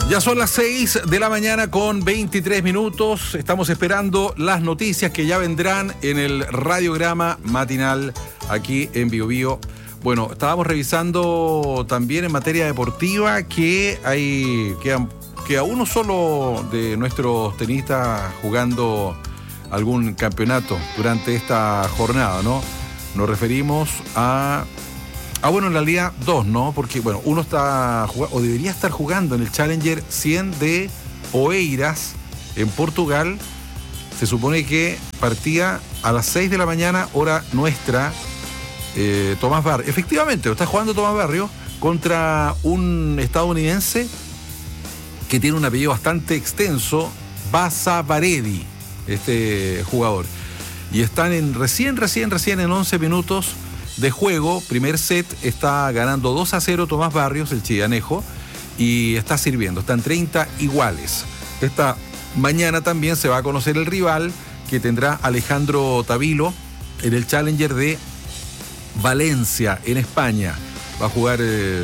Ya son las 6 de la mañana con 23 minutos. Estamos esperando las noticias que ya vendrán en el radiograma matinal aquí en Bio Bio. Bueno, estábamos revisando también en materia deportiva que queda uno solo de nuestros tenistas jugando algún campeonato durante esta jornada, ¿no? Nos referimos bueno, en realidad dos, ¿no? Porque, bueno, uno está jugando, o debería estar jugando en el Challenger 100 de Oeiras, en Portugal. Se supone que partía a las 6 de la mañana, hora nuestra, Tomás Barrios. Efectivamente, está jugando Tomás Barrios contra un estadounidense que tiene un apellido bastante extenso, Basavaredi, este jugador. Y están recién en 11 minutos de juego. Primer set, está ganando 2-0 Tomás Barrios, el chillanejo, y está sirviendo. Están 30 iguales. Esta mañana también se va a conocer el rival que tendrá Alejandro Tavilo en el Challenger de Valencia, en España. Va a jugar,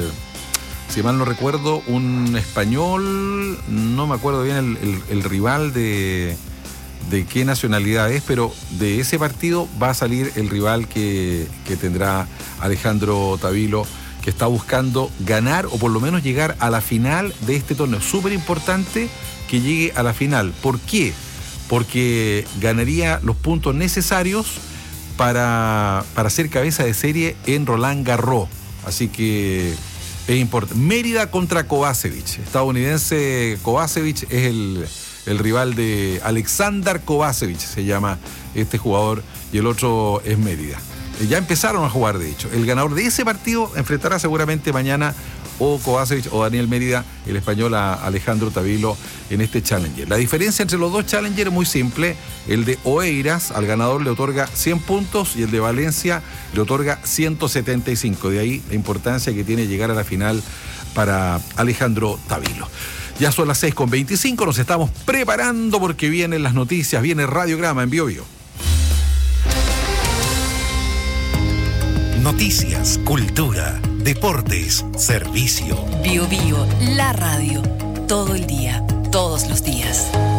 si mal no recuerdo, un español, no me acuerdo bien el rival de qué nacionalidad es, pero de ese partido va a salir el rival que tendrá Alejandro Tavilo, que está buscando ganar o por lo menos llegar a la final de este torneo. Súper importante que llegue a la final. ¿Por qué? Porque ganaría los puntos necesarios para ser cabeza de serie en Roland Garros. Así que es importante. Mérida contra Kovacevic. Estadounidense Kovacevic es el rival de Alexander Kovacevic, se llama este jugador, y el otro es Mérida. Ya empezaron a jugar, de hecho. El ganador de ese partido enfrentará seguramente mañana o Kovacevic o Daniel Mérida, el español, a Alejandro Tavilo en este Challenger. La diferencia entre los dos Challengers es muy simple. El de Oeiras al ganador le otorga 100 puntos y el de Valencia le otorga 175. De ahí la importancia que tiene llegar a la final para Alejandro Tavilo. Ya son las 6:25, nos estamos preparando porque vienen las noticias, viene Radiograma en Bio Bio. Noticias, cultura, deportes, servicio. Bio Bio, la radio. Todo el día, todos los días.